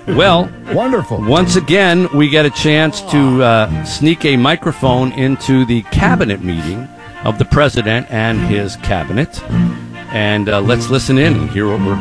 Well, wonderful. Once again, we get a chance to sneak a microphone into the cabinet meeting of the president and his cabinet. And let's listen in and hear what we're...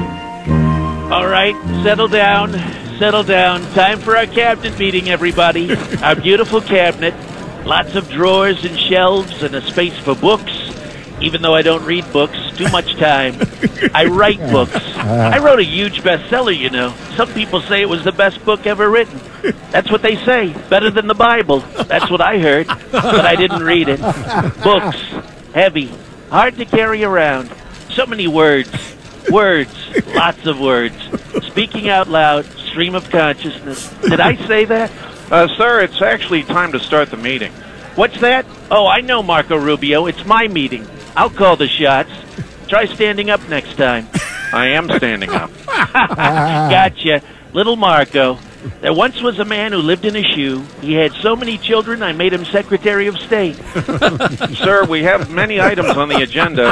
All right, settle down. Time for our cabinet meeting, everybody. Our beautiful cabinet. Lots of drawers and shelves and a space for books. Even though I don't read books, too much time. I write books. I wrote a huge bestseller, you know. Some people say it was the best book ever written. That's what they say. Better than the Bible. That's what I heard. But I didn't read it. Books. Heavy. Hard to carry around. So many words. Words. Lots of words. Speaking out loud. Stream of consciousness. Did I say that? Sir, it's actually time to start the meeting. What's that? Oh, I know, Marco Rubio. It's my meeting. I'll call the shots. Try standing up next time. I am standing up. Gotcha. Little Marco. There once was a man who lived in a shoe. He had so many children, I made him Secretary of State. Sir, we have many items on the agenda.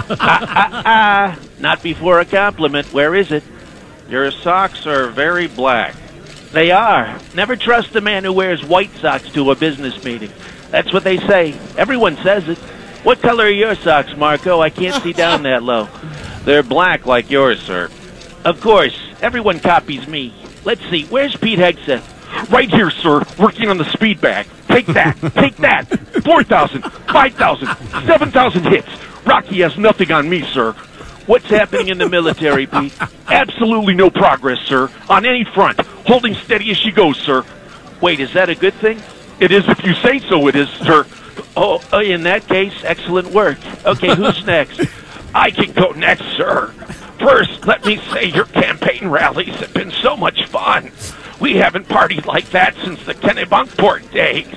Not before a compliment. Where is it? Your socks are very black. They are. Never trust a man who wears white socks to a business meeting. That's what they say. Everyone says it. What color are your socks, Marco? I can't see down that low. They're black like yours, sir. Of course. Everyone copies me. Let's see. Where's Pete Hegseth? Right here, sir. Working on the speed bag. Take that. Take that. 4,000, 5,000, 7,000 hits. Rocky has nothing on me, sir. What's happening in the military, Pete? Absolutely no progress, sir. On any front. Holding steady as she goes, sir. Wait, is that a good thing? It is if you say so, it is, sir. Oh, in that case, excellent work. Okay, who's next? I can go next, sir. First, let me say your campaign rallies have been so much fun. We haven't partied like that since the Kennebunkport days.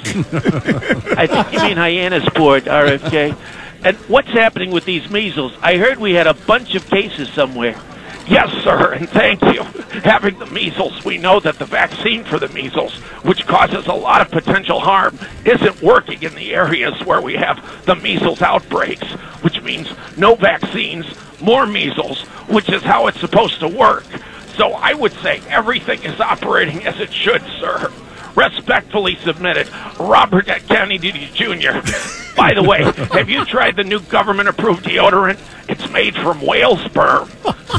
I think you mean Hyannisport, RFK. And what's happening with these measles? I heard we had a bunch of cases somewhere. Yes, sir, and thank you. Having the measles, we know that the vaccine for the measles, which causes a lot of potential harm, isn't working in the areas where we have the measles outbreaks, which means no vaccines, more measles, which is how it's supposed to work. So I would say everything is operating as it should, sir. Respectfully submitted, Robert F. Kennedy Jr. By the way, have you tried the new government-approved deodorant? It's made from whale sperm.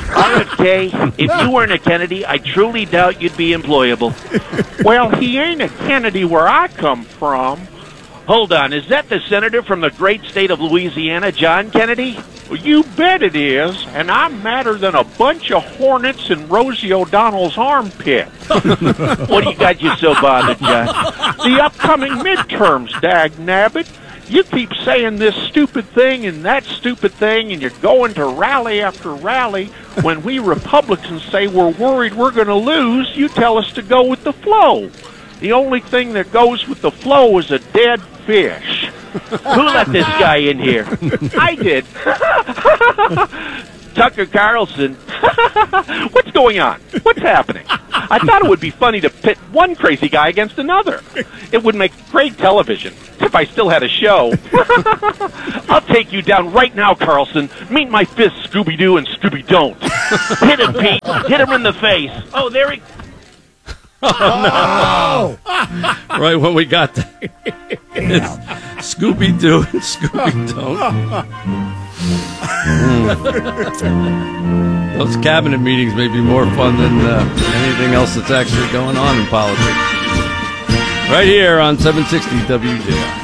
RFK, if you weren't a Kennedy, I truly doubt you'd be employable. Well, he ain't a Kennedy where I come from. Hold on, is that the senator from the great state of Louisiana, John Kennedy? Well, you bet it is, and I'm madder than a bunch of hornets in Rosie O'Donnell's armpit. What do you got you so bothered, John? The upcoming midterms, dag-nabbit. You keep saying this stupid thing and that stupid thing, and you're going to rally after rally. When we Republicans say we're worried we're going to lose, you tell us to go with the flow. The only thing that goes with the flow is a dead fish. Who let this guy in here? I did. Tucker Carlson. What's going on? What's happening? I thought it would be funny to pit one crazy guy against another. It would make great television if I still had a show. I'll take you down right now, Carlson. Meet my fist, Scooby-Doo and Scooby-Don't. Hit him, Pete. Hit him in the face. Oh, there he... Oh, no. Right when we got there. Scooby-Doo and Scooby-Don't. Those cabinet meetings may be more fun than anything else that's actually going on in politics. Right here on 760 WJR.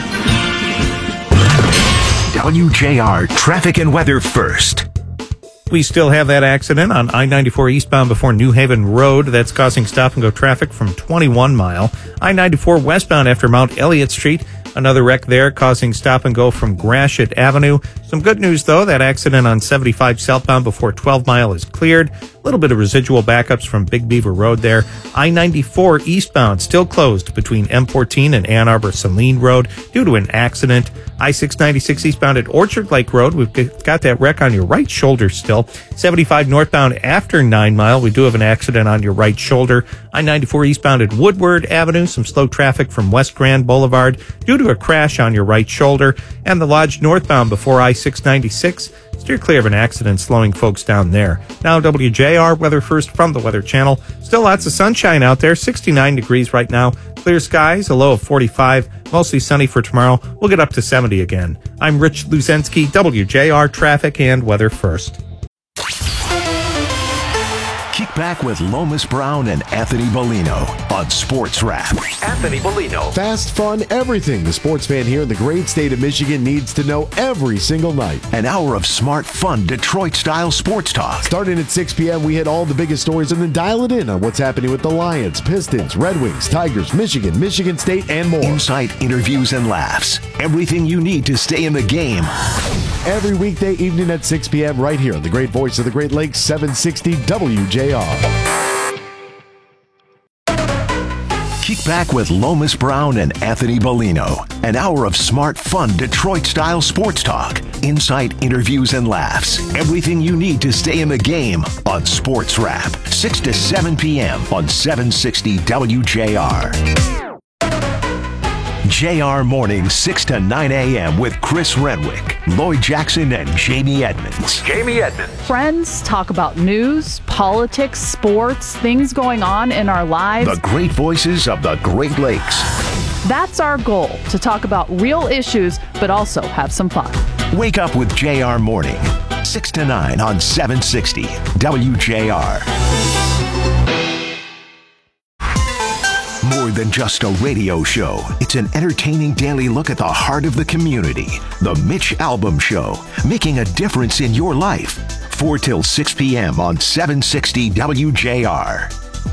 WJR Traffic and Weather First. We still have that accident on I-94 eastbound before New Haven Road. That's causing stop-and-go traffic from 21 Mile. I-94 westbound after Mount Elliott Street. Another wreck there causing stop-and-go from Gratiot Avenue. Some good news, though. That accident on 75 southbound before 12 Mile is cleared. A little bit of residual backups from Big Beaver Road there. I-94 eastbound still closed between M14 and Ann Arbor-Saline Road due to an accident. I-696 eastbound at Orchard Lake Road. We've got that wreck on your right shoulder still. 75 northbound after 9 Mile. We do have an accident on your right shoulder. I-94 eastbound at Woodward Avenue. Some slow traffic from West Grand Boulevard due to a crash on your right shoulder. And the Lodge northbound before I-696. Steer clear of an accident slowing folks down there. Now WJR Weather First from the Weather Channel. Still lots of sunshine out there. 69 degrees right now. Clear skies, a low of 45. Mostly sunny for tomorrow. We'll get up to 70 again. I'm Rich Luzensky, WJR Traffic and Weather First. Kick back with Lomas Brown and Anthony Bellino on Sports Wrap. Anthony Bellino. Fast, fun, everything the sports fan here in the great state of Michigan needs to know every single night. An hour of smart, fun, Detroit-style sports talk. Starting at 6 p.m., we hit all the biggest stories and then dial it in on what's happening with the Lions, Pistons, Red Wings, Tigers, Michigan State, and more. Insight, interviews, and laughs. Everything you need to stay in the game. Every weekday evening at 6 p.m. right here on the great voice of the Great Lakes, 760 WJR. Kick back with Lomas Brown and Anthony Bellino. An hour of smart, fun, Detroit-style sports talk. Insight, interviews, and laughs. Everything you need to stay in the game on Sports Wrap. 6 to 7 p.m. on 760 WJR. JR Mornings, 6 to 9 a.m. with Chris Renwick, Lloyd Jackson, and Jamie Edmonds. Friends talk about news, politics, sports, things going on in our lives. The great voices of the Great Lakes. That's our goal, to talk about real issues, but also have some fun. Wake up with JR Morning, 6 to 9 on 760 WJR. More than just a radio show, it's an entertaining daily look at the heart of the community. The Mitch Albom Show, making a difference in your life. 4 till 6 p.m. on 760 WJR.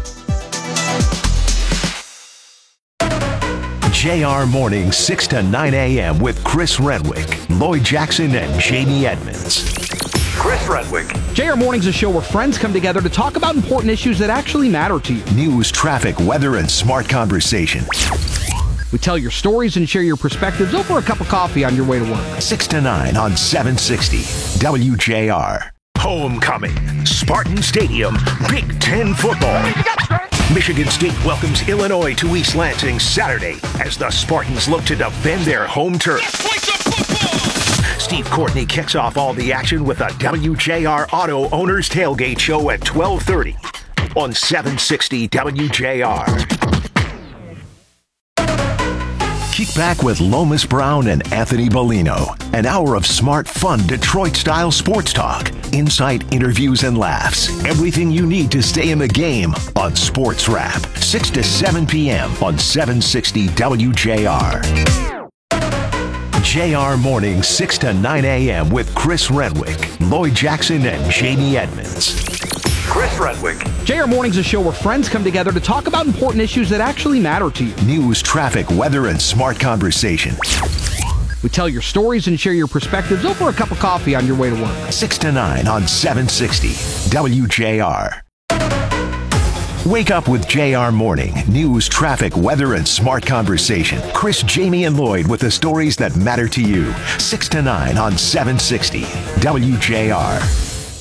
JR Morning, 6 to 9 a.m. with Chris Renwick, Lloyd Jackson, and Jamie Edmonds. Chris Renwick. JR Morning's a show where friends come together to talk about important issues that actually matter to you. News, traffic, weather, and smart conversation. We tell your stories and share your perspectives over a cup of coffee on your way to work. 6 to 9 on 760 WJR. Homecoming. Spartan Stadium. Big Ten football. Michigan State welcomes Illinois to East Lansing Saturday as the Spartans look to defend their home turf. Steve Courtney kicks off all the action with a WJR Auto Owners Tailgate Show at 12:30 on 760 WJR. Kick back with Lomas Brown and Anthony Bellino. An hour of smart, fun, Detroit-style sports talk. Insight, interviews, and laughs. Everything you need to stay in the game on Sports Wrap. 6 to 7 p.m. on 760 WJR. JR Morning, 6 to 9 a.m. with Chris Renwick, Lloyd Jackson, and Jamie Edmonds. Chris Renwick. JR Morning's a show where friends come together to talk about important issues that actually matter to you. News, traffic, weather, and smart conversation. We tell your stories and share your perspectives over a cup of coffee on your way to work. 6 to 9 on 760 WJR. Wake up with JR Morning. News, traffic, weather, and smart conversation. Chris, Jamie, and Lloyd with the stories that matter to you. 6 to 9 on 760 WJR.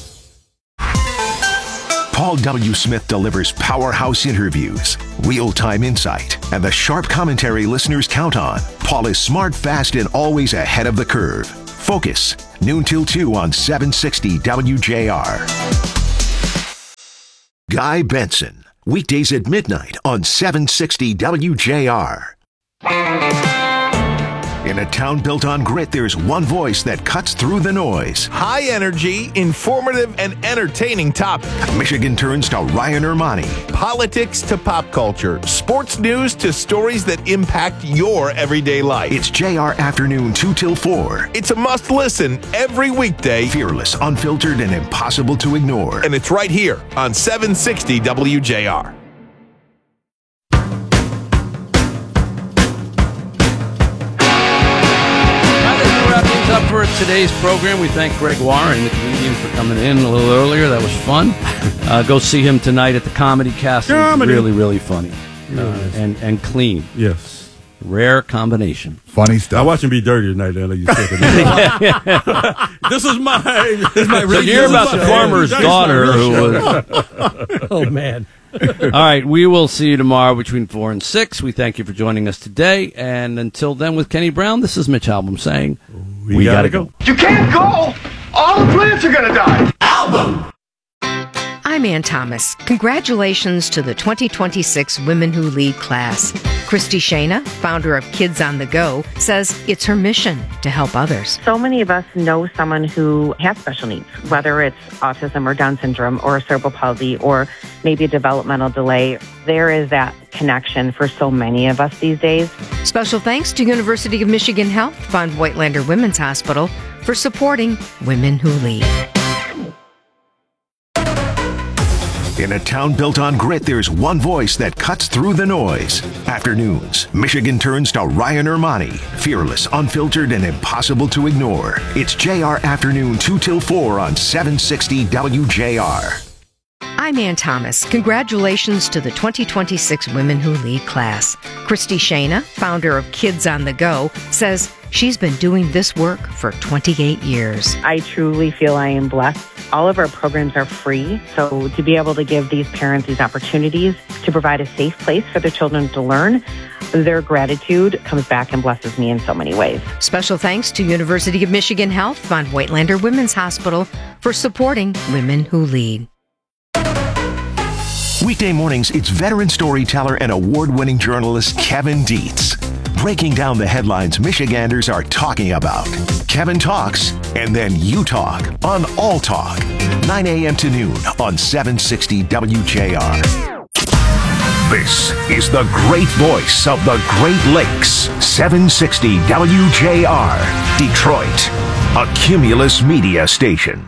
Paul W. Smith delivers powerhouse interviews, real-time insight, and the sharp commentary listeners count on. Paul is smart, fast, and always ahead of the curve. Focus, noon till 2 on 760 WJR. Guy Benson. Weekdays at midnight on 760 WJR. In a town built on grit, there's one voice that cuts through the noise. High energy, informative, and entertaining topic. Michigan turns to Ryan Ermani. Politics to pop culture. Sports news to stories that impact your everyday life. It's JR Afternoon 2 till 4. It's a must listen every weekday. Fearless, unfiltered, and impossible to ignore. And it's right here on 760 WJR. Up for today's program. We thank Greg Warren, the comedian, for coming in a little earlier. That was fun. Go see him tonight at the Comedy Castle. Really, really funny. And clean. Yes. Rare combination. Funny stuff. I watched him be dirty tonight. You said this is my so you're about the farmer's daughter who was... Oh, man. All right, we will see you tomorrow between 4 and 6. We thank you for joining us today. And until then, with Kenny Brown, this is Mitch Albom saying, we gotta go. You can't go All the plants are going to die. Album. I'm Ann Thomas. Congratulations to the 2026 Women Who Lead class. Christy Shana, founder of Kids on the Go, says it's her mission to help others. So many of us know someone who has special needs, whether it's autism or Down syndrome or cerebral palsy or maybe a developmental delay. There is that connection for so many of us these days. Special thanks to University of Michigan Health Von Voigtlander Women's Hospital for supporting Women Who Lead. In a town built on grit, there's one voice that cuts through the noise. Afternoons, Michigan turns to Ryan Ermani. Fearless, unfiltered, and impossible to ignore. It's JR Afternoon 2 till 4 on 760 WJR. I'm Ann Thomas. Congratulations to the 2026 Women Who Lead class. Christy Shana, founder of Kids on the Go, says she's been doing this work for 28 years. I truly feel I am blessed. All of our programs are free, so to be able to give these parents these opportunities to provide a safe place for their children to learn, their gratitude comes back and blesses me in so many ways. Special thanks to University of Michigan Health Von Voigtlander Women's Hospital for supporting Women Who Lead. Weekday mornings, it's veteran storyteller and award-winning journalist Kevin Dietz, breaking down the headlines Michiganders are talking about. Kevin talks, and then you talk on All Talk, 9 a.m. to noon on 760 WJR. This is the great voice of the Great Lakes, 760 WJR, Detroit, a Cumulus media station.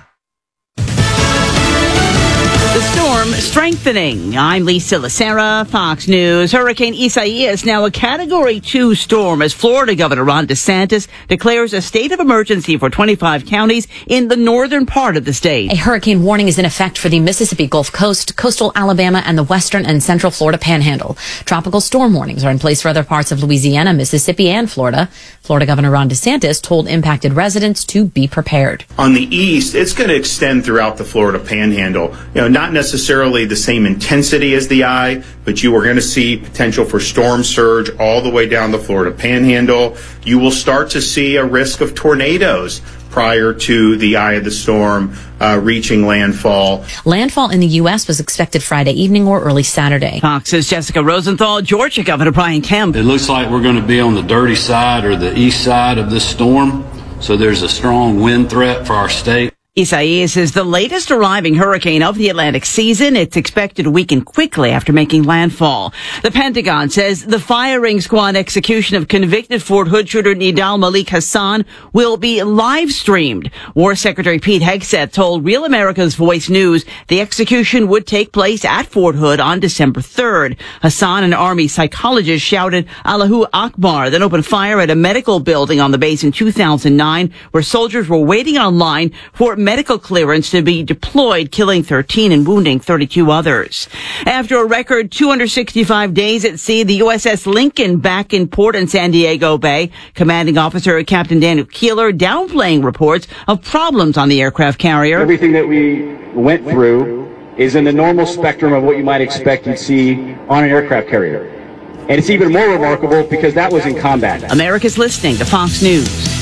The storm strengthening. I'm Lisa Lacera, Fox News. Hurricane Isaias now a Category 2 storm as Florida Governor Ron DeSantis declares a state of emergency for 25 counties in the northern part of the state. A hurricane warning is in effect for the Mississippi Gulf Coast, coastal Alabama, and the western and central Florida panhandle. Tropical storm warnings are in place for other parts of Louisiana, Mississippi, and Florida. Florida Governor Ron DeSantis told impacted residents to be prepared. On the east, it's going to extend throughout the Florida panhandle. Not necessarily the same intensity as the eye, but you are going to see potential for storm surge all the way down the Florida panhandle. You will start to see a risk of tornadoes prior to the eye of the storm reaching landfall. Landfall in the U.S. was expected Friday evening or early Saturday. Fox's Jessica Rosenthal. Georgia Governor Brian Kemp. It looks like we're going to be on the dirty side or the east side of this storm, so there's a strong wind threat for our state. Isaias is the latest arriving hurricane of the Atlantic season. It's expected to weaken quickly after making landfall. The Pentagon says the firing squad execution of convicted Fort Hood shooter Nidal Malik Hassan will be live streamed. War Secretary Pete Hegseth told Real America's Voice News the execution would take place at Fort Hood on December 3rd. Hassan, an Army psychologist, shouted Allahu Akbar, then opened fire at a medical building on the base in 2009 where soldiers were waiting online for medical clearance to be deployed, killing 13 and wounding 32 others. After a record 265 days at sea, the USS Lincoln back in port in San Diego Bay. Commanding officer Captain Daniel Keeler downplaying reports of problems on the aircraft carrier. Everything that we went through is in the normal spectrum of what you might expect you'd see on an aircraft carrier. And it's even more remarkable because that was in combat. America's listening to Fox News.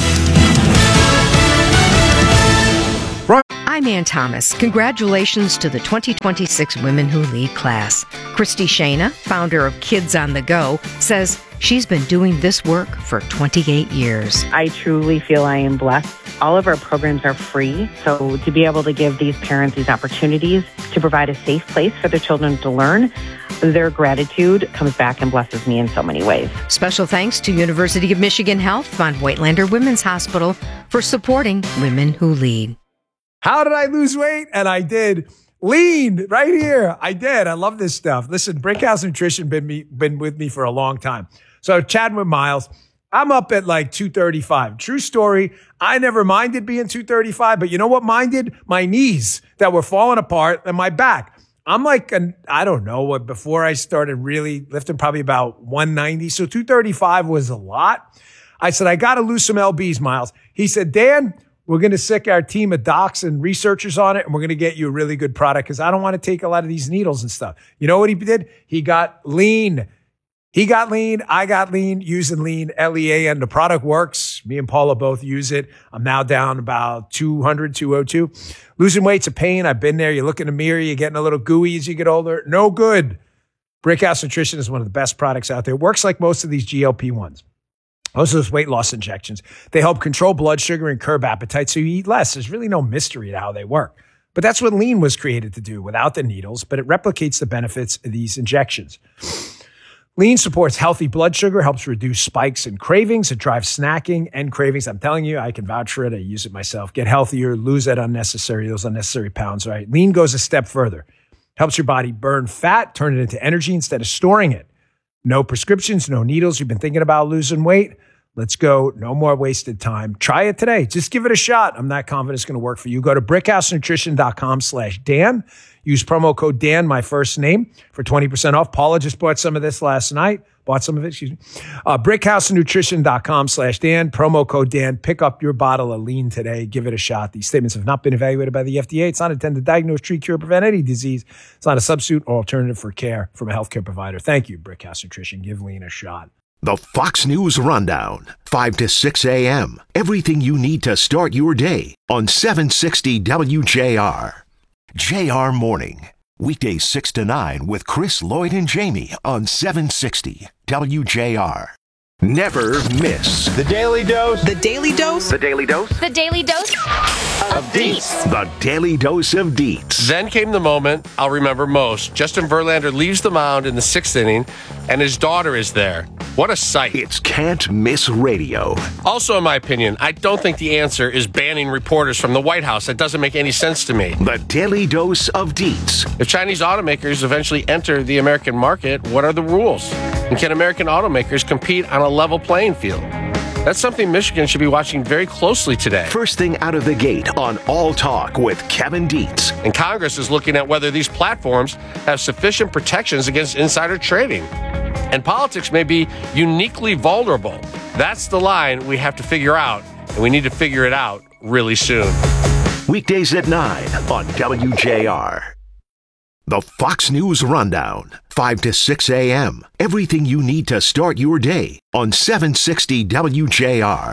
I'm Ann Thomas. Congratulations to the 2026 Women Who Lead class. Christy Shana, founder of Kids on the Go, says she's been doing this work for 28 years. I truly feel I am blessed. All of our programs are free, so to be able to give these parents these opportunities to provide a safe place for their children to learn, their gratitude comes back and blesses me in so many ways. Special thanks to University of Michigan Health Von Voigtlander Women's Hospital for supporting Women Who Lead. How did I lose weight? And I did. Lean right here. I did. I love this stuff. Listen, Brinkhouse Nutrition been with me for a long time. So chatting with Miles, I'm up at like 235. True story. I never minded being 235, but you know what minded? My knees that were falling apart and my back. I'm like, I don't know what, before I started really lifting, probably about 190. So 235 was a lot. I said, I got to lose some LBs, Miles. He said, Dan, we're going to sick our team of docs and researchers on it, and we're going to get you a really good product because I don't want to take a lot of these needles and stuff. You know what he did? He got lean. He got lean. I got lean using lean, LEAN. The product works. Me and Paula both use it. I'm now down about 200, 202. Losing weight's a pain. I've been there. You look in the mirror, you're getting a little gooey as you get older. No good. Brickhouse Nutrition is one of the best products out there. It works like most of these GLP-1s. Most of those weight loss injections. They help control blood sugar and curb appetite so you eat less. There's really no mystery to how they work. But that's what lean was created to do without the needles, but it replicates the benefits of these injections. Lean supports healthy blood sugar, helps reduce spikes and cravings. It drives snacking and cravings. I'm telling you, I can vouch for it. I use it myself. Get healthier, lose those unnecessary pounds, right? Lean goes a step further. Helps your body burn fat, turn it into energy instead of storing it. No prescriptions, no needles. You've been thinking about losing weight? Let's go. No more wasted time. Try it today. Just give it a shot. I'm not confident it's going to work for you. Go to brickhousenutrition.com/Dan. Use promo code Dan, my first name, for 20% off. Paula just bought some of this last night. Brickhousenutrition.com/Dan. Promo code Dan. Pick up your bottle of lean today. Give it a shot. These statements have not been evaluated by the FDA. It's not intended to diagnose, treat, cure, prevent any disease. It's not a substitute or alternative for care from a healthcare provider. Thank you, Brickhouse Nutrition. Give lean a shot. The Fox News Rundown, 5 to 6 a.m. Everything you need to start your day on 760 WJR. JR Morning. Weekdays 6 to 9 with Chris, Lloyd, and Jamie on 760 WJR. Never miss The Daily Dose. The Daily Dose. The Daily Dose. The Daily Dose of Deets. The Daily Dose of Deets. Then came the moment I'll remember most. Justin Verlander leaves the mound in the 6th inning, and his daughter is there. What a sight. It's Can't Miss Radio. Also, in my opinion, I don't think the answer is banning reporters from the White House. That doesn't make any sense to me. The Daily Dose of Deets. If Chinese automakers eventually enter the American market, what are the rules? And can American automakers compete on a level playing field? That's something Michigan should be watching very closely today. First thing out of the gate on All Talk with Kevin Dietz. And Congress is looking at whether these platforms have sufficient protections against insider trading. And politics may be uniquely vulnerable. That's the line we have to figure out, and we need to figure it out really soon. Weekdays at 9 on WJR. The Fox News Rundown, 5 to 6 a.m. Everything you need to start your day on 760 WJR.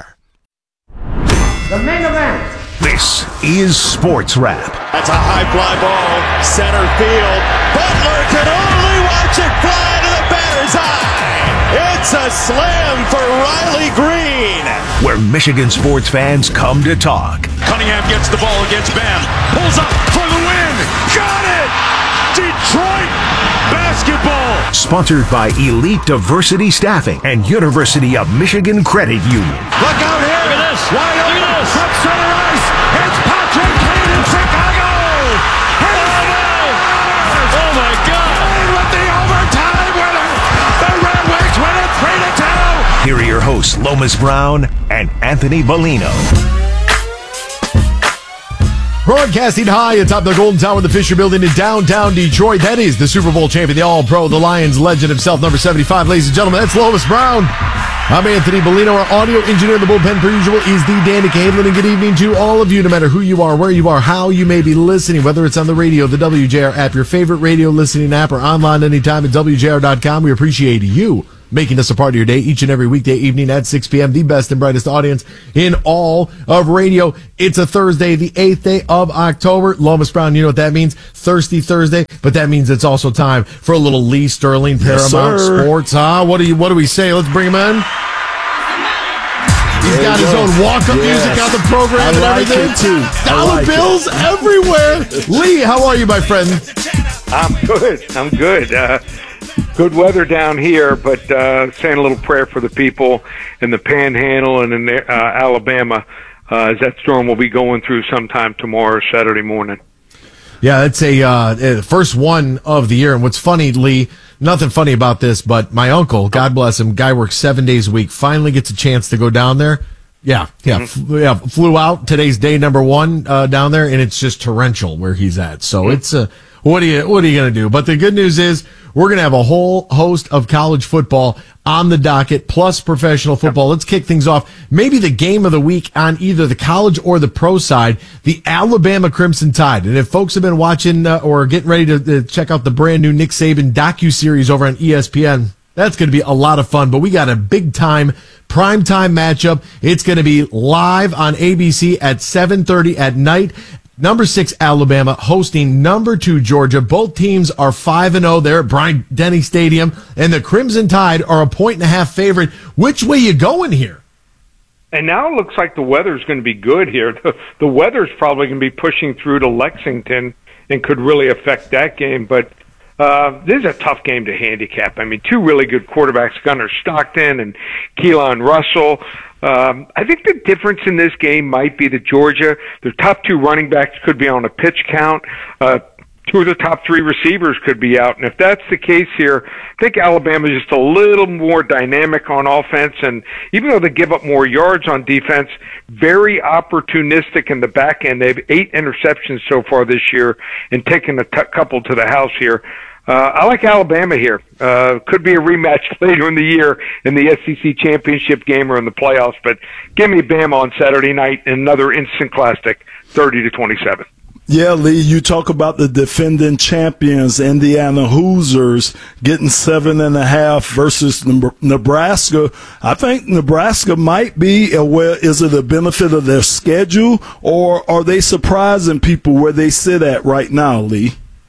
The main event. This is Sports Wrap. That's a high fly ball, center field. Butler can only watch it fly to the batter's eye. It's a slam for Riley Green. Where Michigan sports fans come to talk. Cunningham gets the ball against Bam. Pulls up for the win. Got it! Detroit basketball. Sponsored by Elite Diversity Staffing and University of Michigan Credit Union. Look out here. Look at this. Wide open from center ice. It's Patrick Kane in Chicago. Oh my God. With the overtime winner. The Red Wings win it 3-2. Here are your hosts, Lomas Brown and Anthony Bellino. Broadcasting high atop the Golden Tower of the Fisher Building in downtown Detroit. That is the Super Bowl champion, the All-Pro, the Lions legend himself, number 75. Ladies and gentlemen, that's Lomas Brown. I'm Anthony Bellino. Our audio engineer in the bullpen, per usual, is the Danny Caidlin. And good evening to all of you, no matter who you are, where you are, how you may be listening, whether it's on the radio, the WJR app, your favorite radio listening app, or online anytime at WJR.com. We appreciate you making us a part of your day each and every weekday evening at 6 p.m. The best and brightest audience in all of radio. It's a Thursday, the 8th day of October. Lomas Brown, you know what that means? Thirsty Thursday. But that means it's also time for a little Lee Sterling, Paramount Sports. What do we say? Let's bring him in. He's got his own walk-up music on the program and everything. Dollar bills everywhere. Lee, how are you, my friend? I'm good. Good weather down here, but saying a little prayer for the people in the Panhandle and in Alabama as that storm will be going through sometime tomorrow or Saturday morning. Yeah, it's a first one of the year. And what's funny, Lee, nothing funny about this, but my uncle, God bless him, guy works 7 days a week, finally gets a chance to go down there. Flew out. Today's day number 1 down there, and it's just torrential where he's at. So it's what are you going to do? But the good news is we're going to have a whole host of college football on the docket, plus professional football. Let's kick things off. Maybe the game of the week on either the college or the pro side, the Alabama Crimson Tide. And if folks have been watching or getting ready to check out the brand new Nick Saban docuseries over on ESPN, That's going to be a lot of fun, but we got a big-time primetime matchup. It's going to be live on ABC at 7:30 at night. Number 6, Alabama, hosting number 2, Georgia. Both teams are 5-0 there at Bryant-Denny Stadium, and the Crimson Tide are a 1.5 favorite. Which way you going here? And now it looks like the weather's going to be good here. The weather's probably going to be pushing through to Lexington and could really affect that game. But this is a tough game to handicap. I mean, 2 really good quarterbacks, Gunnar Stockton and Keelan Russell. I think the difference in this game might be that Georgia, their top 2 running backs could be on a pitch count. 2 of the top 3 receivers could be out. And if that's the case here, I think Alabama's just a little more dynamic on offense. And even though they give up more yards on defense, very opportunistic in the back end. They have 8 interceptions so far this year and taken a couple to the house here. I like Alabama here. Could be a rematch later in the year in the SEC championship game or in the playoffs. But give me Bama on Saturday night in another instant classic, 30-27. Yeah, Lee, you talk about the defending champions, Indiana Hoosiers, getting 7.5 versus Nebraska. I think Nebraska might be, is it a benefit of their schedule, or are they surprising people where they sit at right now, Lee?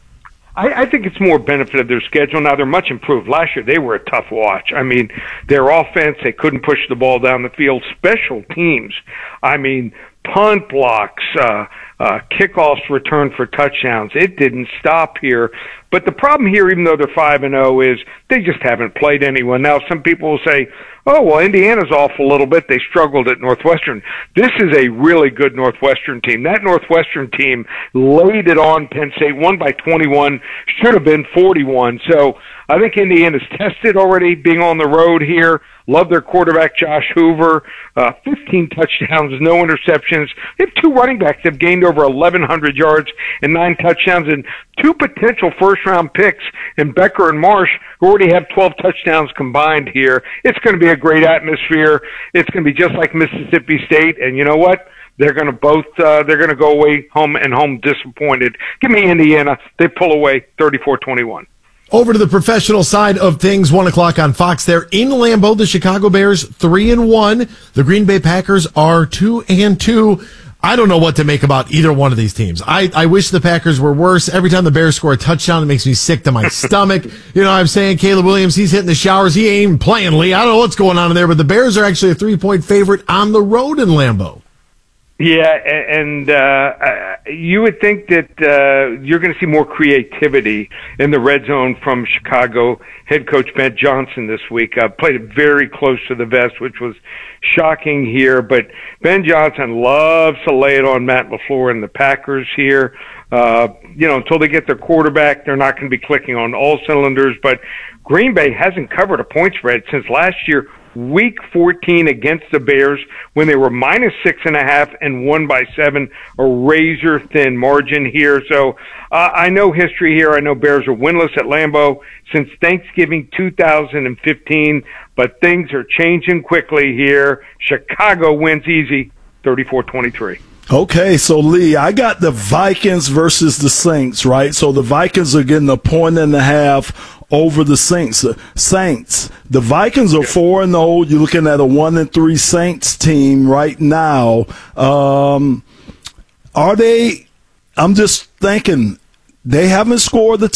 I think it's more benefit of their schedule. Now, they're much improved. Last year, they were a tough watch. I mean, their offense, they couldn't push the ball down the field. Special teams, I mean, punt blocks, kickoffs return for touchdowns. It didn't stop here. But the problem here, even though they're 5-0, is they just haven't played anyone. Now, some people will say, oh, well, Indiana's off a little bit. They struggled at Northwestern. This is a really good Northwestern team. That Northwestern team laid it on Penn State, won by 21, should have been 41. So I think Indiana's tested already being on the road here. Love their quarterback, Josh Hoover. 15 touchdowns, no interceptions. They have 2 running backs that have gained over 1,100 yards and 9 touchdowns, and 2 potential first-round picks in Becker and Marsh, who already have 12 touchdowns combined here. It's going to be a great atmosphere. It's going to be just like Mississippi State, and you know what? They're going to go away home disappointed. Give me Indiana. They pull away 34-21. Over to the professional side of things, 1 o'clock on Fox there. In Lambeau, the Chicago Bears 3-1. The Green Bay Packers are 2-2. I don't know what to make about either one of these teams. I wish the Packers were worse. Every time the Bears score a touchdown, it makes me sick to my stomach. You know what I'm saying? Caleb Williams, he's hitting the showers. He ain't even playing, Lee. I don't know what's going on in there, but the Bears are actually a 3-point favorite on the road in Lambeau. Yeah, and you would think that you're going to see more creativity in the red zone from Chicago head coach Ben Johnson this week. Played it very close to the vest, which was shocking here. But Ben Johnson loves to lay it on Matt LaFleur and the Packers here. Until they get their quarterback, they're not going to be clicking on all cylinders. But Green Bay hasn't covered a point spread since last year. Week 14 against the Bears when they were minus 6.5 and won by 7, a razor thin margin here. So I know history here. I know Bears are winless at Lambeau since Thanksgiving 2015, but things are changing quickly here. Chicago wins easy, 34-23. Okay, so Lee, I got the Vikings versus the Saints, right? So the Vikings are getting 1.5 over the Saints. The Vikings are 4-0. You're looking at a 1-3 Saints team right now. Are they? I'm just thinking they haven't scored the